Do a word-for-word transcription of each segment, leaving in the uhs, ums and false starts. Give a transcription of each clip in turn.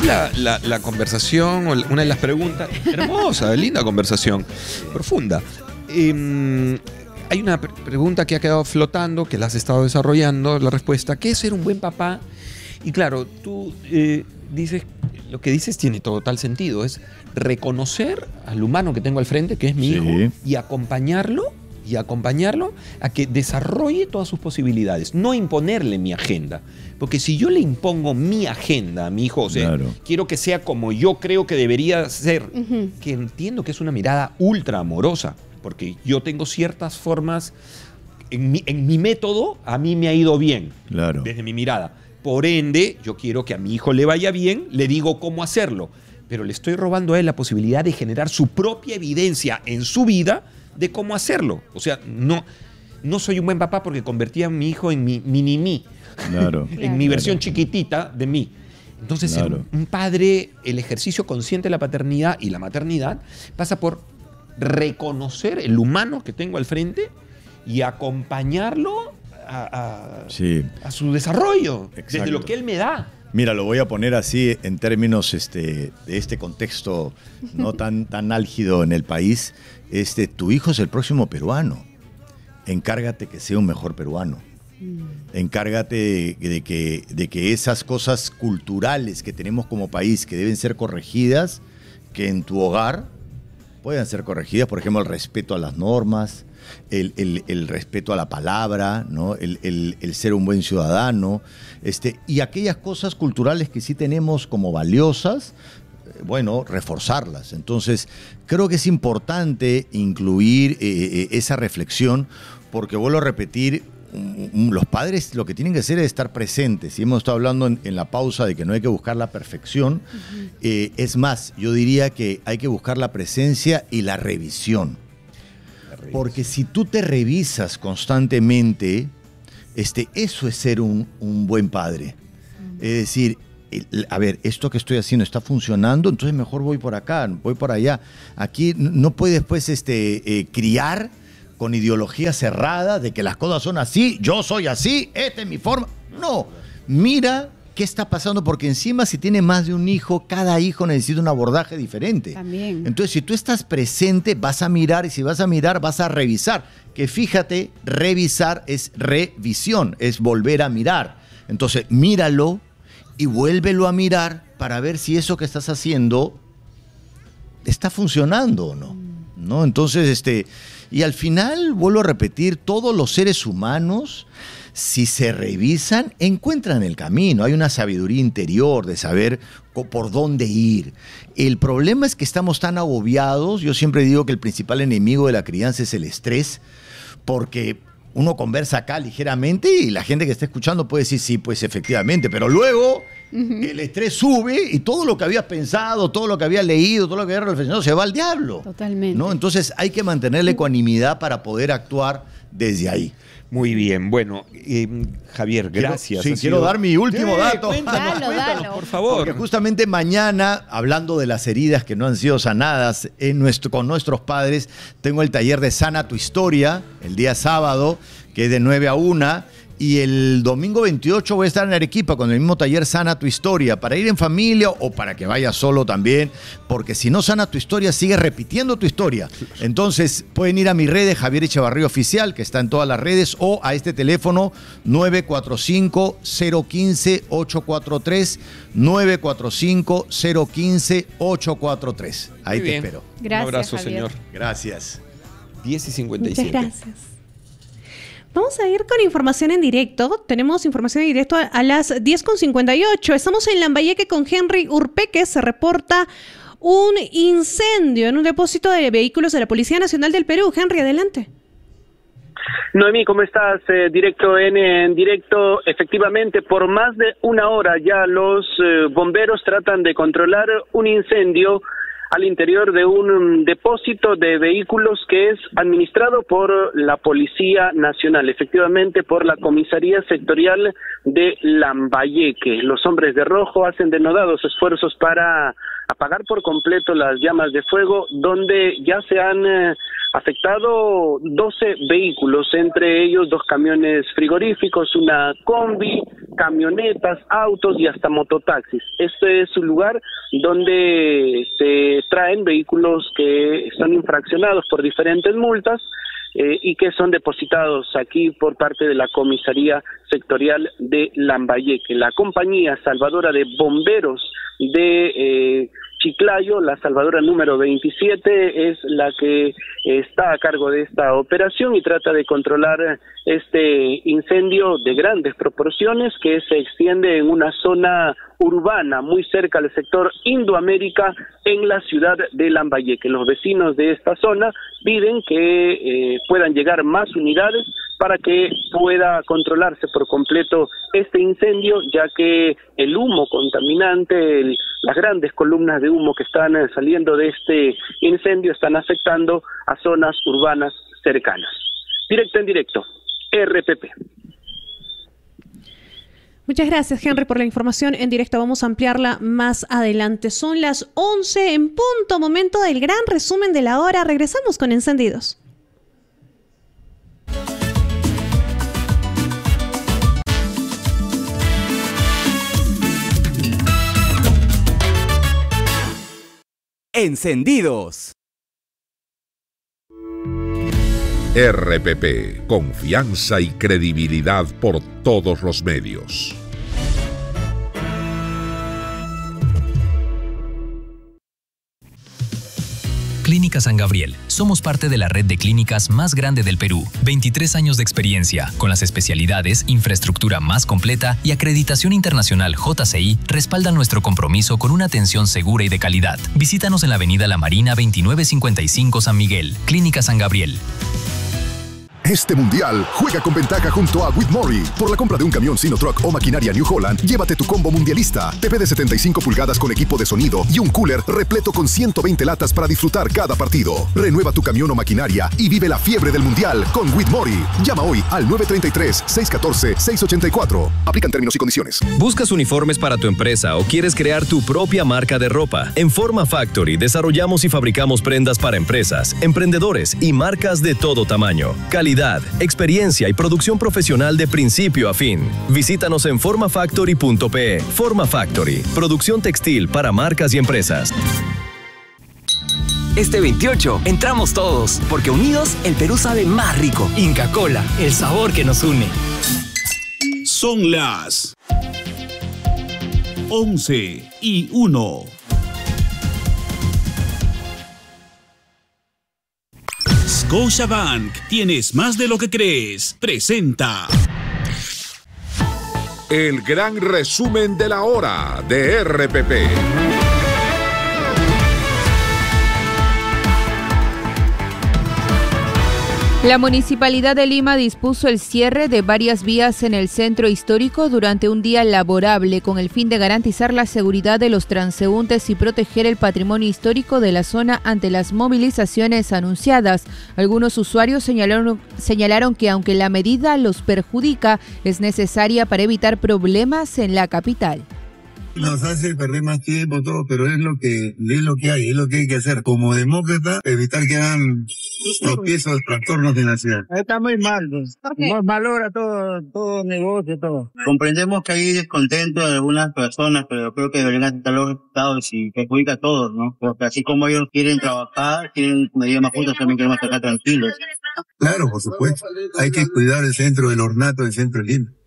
la, la, la conversación, una de las preguntas, hermosa, linda conversación, profunda. Eh, hay una pre pregunta que ha quedado flotando, que la has estado desarrollando, la respuesta, ¿qué es ser un buen papá? Y claro, tú eh, dices, lo que dices tiene total sentido, es reconocer al humano que tengo al frente, que es mi sí. hijo, y acompañarlo, y acompañarlo a que desarrolle todas sus posibilidades, no imponerle mi agenda. Porque si yo le impongo mi agenda a mi hijo, o sea, claro. quiero que sea como yo creo que debería ser, uh-huh. que entiendo que es una mirada ultra amorosa, porque yo tengo ciertas formas, en mi, en mi método a mí me ha ido bien, claro. desde mi mirada. Por ende, yo quiero que a mi hijo le vaya bien, le digo cómo hacerlo, pero le estoy robando a él la posibilidad de generar su propia evidencia en su vida de cómo hacerlo. O sea, no, no soy un buen papá porque convertí a mi hijo en mi mini-mí, claro. en claro. mi versión chiquitita de mí. Entonces, claro. ser un padre, el ejercicio consciente de la paternidad y la maternidad pasa por reconocer el humano que tengo al frente y acompañarlo a, a, sí. a su desarrollo, Exacto. desde lo que él me da. Mira, lo voy a poner así en términos este, de este contexto no tan, tan álgido en el país. Este, tu hijo es el próximo peruano. Encárgate que sea un mejor peruano. Encárgate de, de, que, de que esas cosas culturales que tenemos como país que deben ser corregidas, que en tu hogar puedan ser corregidas. Por ejemplo, el respeto a las normas, el, el, el respeto a la palabra, ¿no? el, el, el ser un buen ciudadano, este, y aquellas cosas culturales que sí tenemos como valiosas, bueno, reforzarlas. Entonces, creo que es importante incluir eh, esa reflexión, porque vuelvo a repetir, los padres lo que tienen que hacer es estar presentes. Y hemos estado hablando en, en la pausa de que no hay que buscar la perfección. Uh-huh. eh, es más, yo diría que hay que buscar la presencia y la revisión. La revisión. Porque si tú te revisas constantemente, este, eso es ser un, un buen padre. Uh-huh. Es decir, a ver, esto que estoy haciendo está funcionando, entonces mejor voy por acá, voy por allá. Aquí no puedes pues este, eh, criar con ideología cerrada de que las cosas son así, yo soy así, esta es mi forma. No, mira qué está pasando, porque encima si tiene más de un hijo, cada hijo necesita un abordaje diferente. También. Entonces, si tú estás presente, vas a mirar, y si vas a mirar, vas a revisar. Que fíjate, revisar es revisión, es volver a mirar. Entonces, míralo y vuélvelo a mirar para ver si eso que estás haciendo está funcionando o no, ¿no? Entonces, este, y al final, vuelvo a repetir, todos los seres humanos, si se revisan, encuentran el camino. Hay una sabiduría interior de saber por dónde ir. El problema es que estamos tan agobiados. Yo siempre digo que el principal enemigo de la crianza es el estrés, porque uno conversa acá ligeramente y la gente que está escuchando puede decir, sí, pues efectivamente, pero luego uh-huh. el estrés sube y todo lo que habías pensado, todo lo que habías leído, todo lo que habías reflexionado se va al diablo. Totalmente. ¿No? Entonces hay que mantener la ecuanimidad para poder actuar desde ahí. Muy bien, bueno, eh, Javier, gracias. Quiero, sí, quiero dar mi último sí, dato. Cuéntanos, dalo, cuéntanos, dalo. por favor. Porque justamente mañana, hablando de las heridas que no han sido sanadas en nuestro, con nuestros padres, tengo el taller de Sana tu Historia, el día sábado, que es de nueve a una, y el domingo veintiocho voy a estar en Arequipa con el mismo taller Sana tu Historia, para ir en familia o para que vayas solo también, porque si no sana tu historia, sigues repitiendo tu historia. Entonces, pueden ir a mi red de Javier Echevarría Oficial, que está en todas las redes, o a este teléfono nueve cuatro cinco, cero uno cinco, ocho cuatro tres, nueve cuatro cinco, cero uno cinco, ocho cuatro tres. Ahí te espero. Gracias, un abrazo, Javier. señor. Gracias. diez y cincuenta y siete. Muchas gracias. Vamos a ir con información en directo. Tenemos información en directo a las diez con cincuenta y ocho. Estamos en Lambayeque con Henry Urpeque. Se reporta un incendio en un depósito de vehículos de la Policía Nacional del Perú. Henry, adelante. Noemí, ¿cómo estás? Eh, directo en, en directo, efectivamente, por más de una hora ya los eh, bomberos tratan de controlar un incendio al interior de un depósito de vehículos que es administrado por la Policía Nacional, efectivamente por la Comisaría Sectorial de Lambayeque. Los hombres de rojo hacen denodados esfuerzos para apagar por completo las llamas de fuego, donde ya se han eh, afectado doce vehículos, entre ellos dos camiones frigoríficos, una combi, camionetas, autos y hasta mototaxis. Este es un lugar donde se traen vehículos que son infraccionados por diferentes multas eh, y que son depositados aquí por parte de la comisaría sectorial de Lambayeque. La compañía salvadora de bomberos de eh, Chiclayo, la salvadora número veintisiete, es la que está a cargo de esta operación y trata de controlar este incendio de grandes proporciones que se extiende en una zona urbana muy cerca del sector Indoamérica en la ciudad de Lambayeque. Los vecinos de esta zona piden que eh, puedan llegar más unidades para que pueda controlarse por completo este incendio, ya que el humo contaminante, el, las grandes columnas de humo que están eh, saliendo de este incendio están afectando a zonas urbanas cercanas. Directo en directo, R P P. Muchas gracias, Henry, por la información en directo. Vamos a ampliarla más adelante. Son las once en punto, momento del gran resumen de la hora. Regresamos con Encendidos. Encendidos. R P P, confianza y credibilidad por todos los medios. Clínica San Gabriel. Somos parte de la red de clínicas más grande del Perú. veintitrés años de experiencia, con las especialidades, infraestructura más completa y acreditación internacional J C I respaldan nuestro compromiso con una atención segura y de calidad. Visítanos en la avenida La Marina veintinueve cincuenta y cinco San Miguel. Clínica San Gabriel. Este mundial, juega con ventaja junto a Whitmore. Por la compra de un camión Sinotruk o maquinaria New Holland, llévate tu combo mundialista, T V de setenta y cinco pulgadas con equipo de sonido y un cooler repleto con ciento veinte latas para disfrutar cada partido. Renueva tu camión o maquinaria y vive la fiebre del mundial con Whitmore. Llama hoy al nueve tres tres, seis uno cuatro, seis ocho cuatro. Aplican términos y condiciones. ¿Buscas uniformes para tu empresa o quieres crear tu propia marca de ropa? En Forma Factory desarrollamos y fabricamos prendas para empresas, emprendedores y marcas de todo tamaño. Calidad, experiencia y producción profesional de principio a fin. Visítanos en forma factory punto pe. Forma Factory, producción textil para marcas y empresas. Este veintiocho entramos todos, porque unidos el Perú sabe más rico. Inca Kola, el sabor que nos une. Son las once y uno. Scotiabank, tienes más de lo que crees. Presenta El gran resumen de la hora de R P P. La Municipalidad de Lima dispuso el cierre de varias vías en el centro histórico durante un día laborable con el fin de garantizar la seguridad de los transeúntes y proteger el patrimonio histórico de la zona ante las movilizaciones anunciadas. Algunos usuarios señalaron, señalaron que aunque la medida los perjudica, es necesaria para evitar problemas en la capital. Nos hace perder más tiempo, todo, pero es lo que es lo que hay, es lo que hay que hacer. Como demócrata, evitar que hagan tropiezos, trastornos de la ciudad. Está muy mal, pues. Okay. Valora todo, todo negocio, todo. Comprendemos que hay descontento de algunas personas, pero creo que deberían aceptar los resultados y perjudica a todos, ¿no? Porque así como ellos quieren trabajar, quieren medidas más justas, también queremos estar tranquilos. Claro, por supuesto. Hay que cuidar el centro del ornato, el centro de Lima.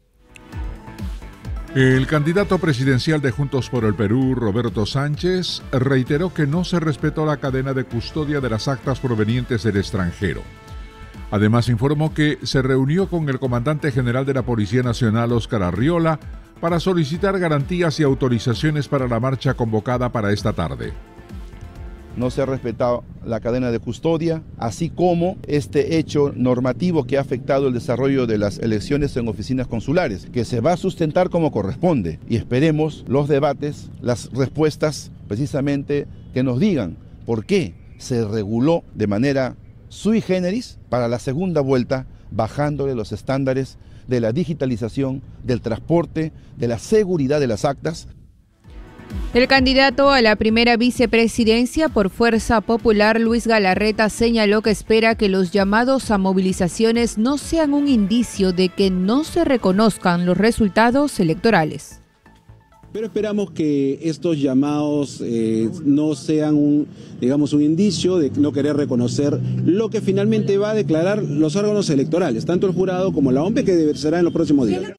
El candidato presidencial de Juntos por el Perú, Roberto Sánchez, reiteró que no se respetó la cadena de custodia de las actas provenientes del extranjero. Además, informó que se reunió con el comandante general de la Policía Nacional, Óscar Arriola, para solicitar garantías y autorizaciones para la marcha convocada para esta tarde. No se ha respetado la cadena de custodia, así como este hecho normativo que ha afectado el desarrollo de las elecciones en oficinas consulares, que se va a sustentar como corresponde. Y esperemos los debates, las respuestas, precisamente, que nos digan por qué se reguló de manera sui generis para la segunda vuelta, bajándole los estándares de la digitalización, del transporte, de la seguridad de las actas. El candidato a la primera vicepresidencia por Fuerza Popular, Luis Galarreta, señaló que espera que los llamados a movilizaciones no sean un indicio de que no se reconozcan los resultados electorales. Pero esperamos que estos llamados eh, no sean un, digamos, un indicio de no querer reconocer lo que finalmente va a declarar los órganos electorales, tanto el jurado como la O M P, que será en los próximos días.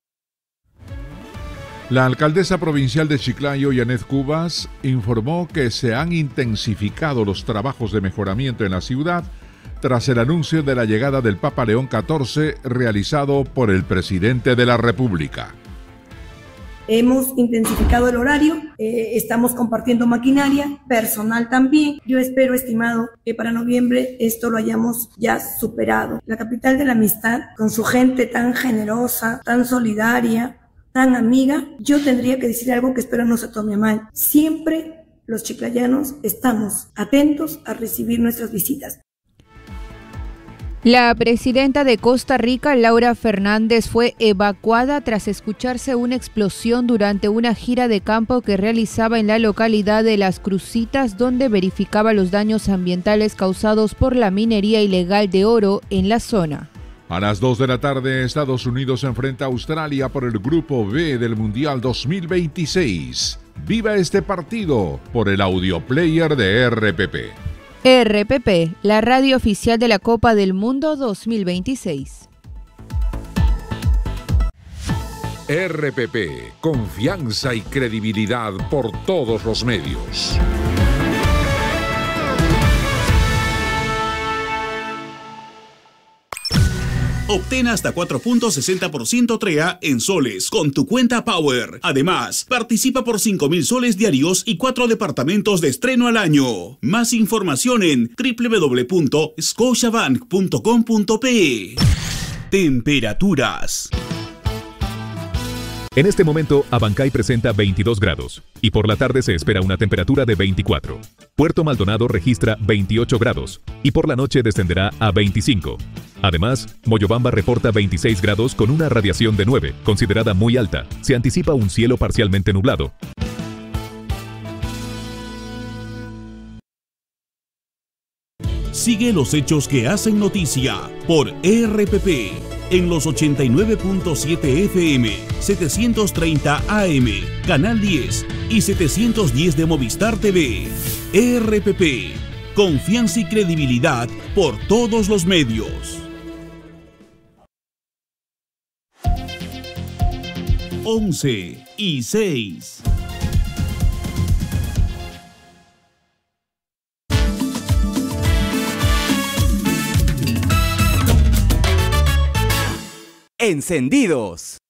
La alcaldesa provincial de Chiclayo, Yanet Cubas, informó que se han intensificado los trabajos de mejoramiento en la ciudad tras el anuncio de la llegada del Papa León catorce realizado por el presidente de la República. Hemos intensificado el horario, eh, estamos compartiendo maquinaria, personal también. Yo espero, estimado, que para noviembre esto lo hayamos ya superado. La capital de la amistad, con su gente tan generosa, tan solidaria, tan amiga, yo tendría que decir algo que espero no se tome mal. Siempre los chiclayanos estamos atentos a recibir nuestras visitas. La presidenta de Costa Rica, Laura Fernández, fue evacuada tras escucharse una explosión durante una gira de campo que realizaba en la localidad de Las Crucitas, donde verificaba los daños ambientales causados por la minería ilegal de oro en la zona. A las dos de la tarde, Estados Unidos enfrenta a Australia por el Grupo B del Mundial dos mil veintiséis. Viva este partido por el audio player de R P P. R P P, la radio oficial de la Copa del Mundo dos mil veintiséis. R P P, confianza y credibilidad por todos los medios. Obtén hasta cuatro punto sesenta por ciento T R E A en soles con tu cuenta Power. Además, participa por cinco mil soles diarios y cuatro departamentos de estreno al año. Más información en doble u doble u doble u punto scotiabank punto com punto pe. Temperaturas. En este momento, Abancay presenta veintidós grados y por la tarde se espera una temperatura de veinticuatro. Puerto Maldonado registra veintiocho grados y por la noche descenderá a veinticinco. Además, Moyobamba reporta veintiséis grados con una radiación de nueve, considerada muy alta. Se anticipa un cielo parcialmente nublado. Sigue los hechos que hacen noticia por R P P en los ochenta y nueve punto siete F M, setecientos treinta A M, Canal diez y setecientos diez de Movistar T V. R P P, confianza y credibilidad por todos los medios. once y seis. Encendidos.